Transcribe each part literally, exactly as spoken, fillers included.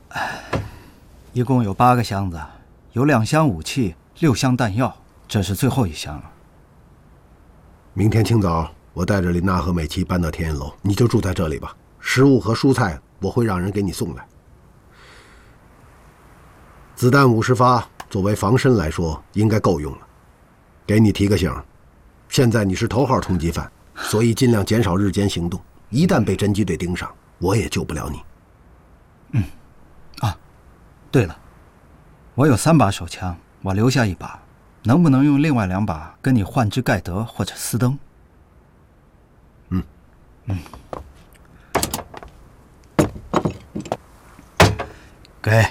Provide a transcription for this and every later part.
一共有八个箱子，有两箱武器，六箱弹药，这是最后一箱了。 明天清早，我带着林娜和美琪搬到天燕楼，你就住在这里吧。食物和蔬菜我会让人给你送来。子弹五十发，作为防身来说，应该够用了。给你提个醒，现在你是头号通缉犯，所以尽量减少日间行动。一旦被侦缉队盯上，我也救不了你。 嗯，啊，对了，我有三把手枪，我留下一把，能不能用另外两把跟你换支盖德或者斯登？ 嗯嗯，给，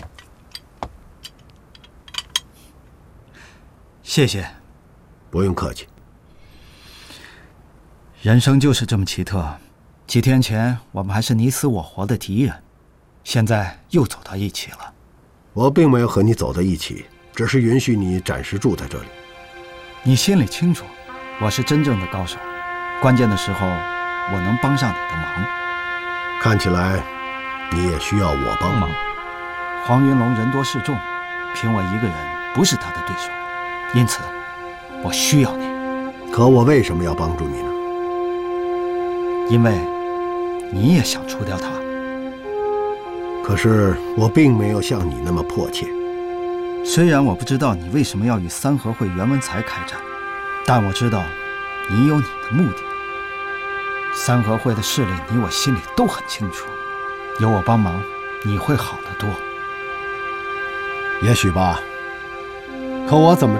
谢谢。 不用客气。 人生就是这么奇特，几天前我们还是你死我活的敌人，现在又走到一起了。 我并没有和你走到一起，只是允许你暂时住在这里。 你心里清楚，我是真正的高手，关键的时候我能帮上你的忙。 看起来你也需要我帮忙。 黄云龙人多势众，凭我一个人不是他的对手，因此我需要你。 可我为什么要帮助你呢？ 因为你也想除掉他。 可是我并没有像你那么迫切。 虽然我不知道你为什么要与三合会袁文才开战，但我知道你有你的目的。三合会的势力你我心里都很清楚，有我帮忙你会好得多。 也许吧，可我怎么